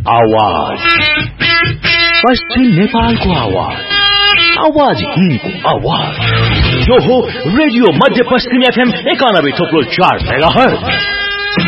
आवाज, पश्चिम नेपालको आवाज, आवाज हिन्दको आवाज। यो हो रेडियो मध्य पश्चिम FM 91.4 मेगाहर्ज।